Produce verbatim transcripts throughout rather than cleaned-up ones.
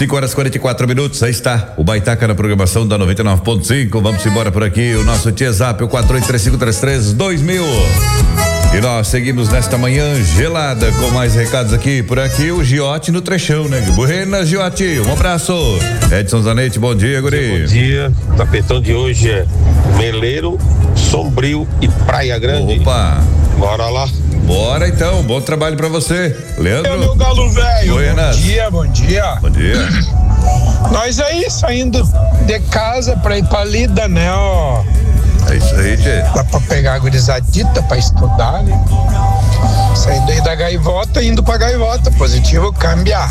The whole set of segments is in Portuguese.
cinco horas e quarenta e quatro minutos, aí está o Baitaca na programação da noventa e nove ponto cinco. Vamos embora por aqui, o nosso WhatsApp, o quatro oito três cinco três três dois mil. E nós seguimos nesta manhã gelada com mais recados aqui. Por aqui o Giote no trechão, né? Buenas, Giote, um abraço. Edson Zanetti, bom dia, guri. Bom dia, o tapetão de hoje é Meleiro, Sombrio e Praia Grande. Opa. Bora lá. Bora então, bom trabalho pra você. Leandro. É meu galo velho. Buenas. Bom dia, bom dia. Bom dia. Nós aí saindo de casa pra ir pra Lida, né, ó. É isso aí, tchê. Dá pra pegar a gurizadita pra estudar, né? Saindo aí da Gaivota, indo pra Gaivota. Positivo, cambiar.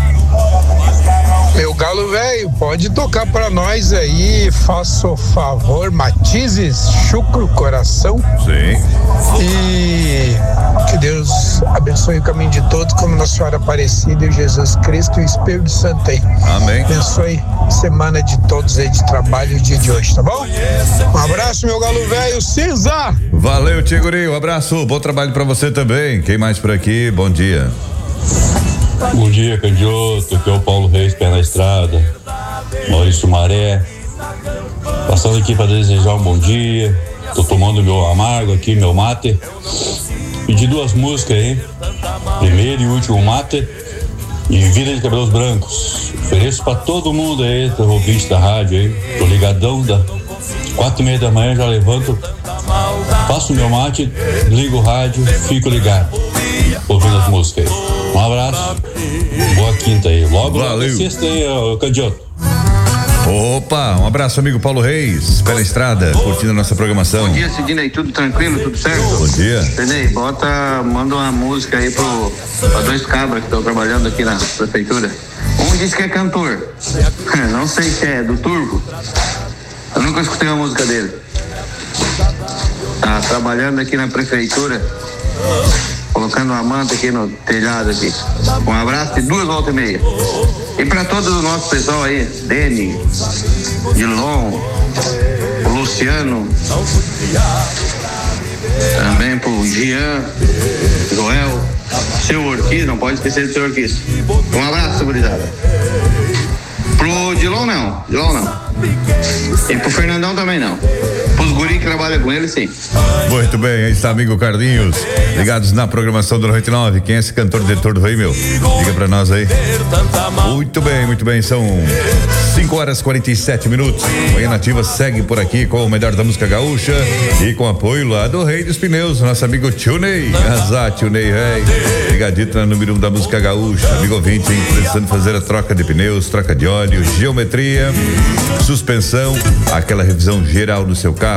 Meu galo velho, pode tocar pra nós aí, faça o favor, Matizes, Chucro Coração. Sim. E que Deus abençoe o caminho de todos, como Nossa Senhora Aparecida e Jesus Cristo e o Espírito Santo aí. Amém. Abençoe a semana de todos aí de trabalho, o dia de hoje, tá bom? Um abraço, meu galo velho, Cinza! Valeu, Tiguri, um abraço, bom trabalho pra você também. Quem mais por aqui? Bom dia. Bom dia, Candioto, aqui é o Paulo Reis, pé na estrada, Maurício Maré, passando aqui para desejar um bom dia. Tô tomando meu amargo aqui, meu mate. Pedi duas músicas aí, primeiro e último mate e Vida de Cabelos Brancos. Ofereço para todo mundo aí, pro ouvinte da rádio aí, tô ligadão, da quatro e meia da manhã já levanto, faço meu mate, ligo o rádio, fico ligado, ouvindo as músicas aí. Um abraço, boa quinta aí. Logo, logo sexta aí, ô Candioto. Opa, um abraço, amigo Paulo Reis, pela estrada, curtindo a nossa programação. Bom dia, Sidney, tudo tranquilo, tudo certo? Bom dia. Sidney, bota, manda uma música aí pro, pra dois cabras que estão trabalhando aqui na prefeitura. Um diz que é cantor, não sei se é, do Turbo. Eu nunca escutei a música dele. Tá trabalhando aqui na prefeitura, colocando uma manta aqui no telhado aqui. Um abraço de duas voltas e meia. E para todo o nosso pessoal aí, Deni, Dilon, o Luciano, também pro Jean, Joel, seu Orquiz, não pode esquecer do seu Orquiz. Um abraço, gurizada. Pro Dilon não, Dilon não. E pro Fernandão também não. Pros guri que trabalham com ele, sim. Muito bem, aí está amigo Carlinhos, ligados na programação do noventa e nove. Quem é esse cantor diretor do Rei, meu? Liga pra nós aí. Muito bem, muito bem, são cinco horas e quarenta e sete minutos. Manhã Nativa segue por aqui com o melhor da música gaúcha e com apoio lá do Rei dos Pneus, nosso amigo Tio Ney. Azar, Tio Ney, rei. Ligadito na número um da música gaúcha. Amigo ouvinte, hein? Precisando fazer a troca de pneus, troca de óleo, geometria, suspensão, aquela revisão geral do seu carro.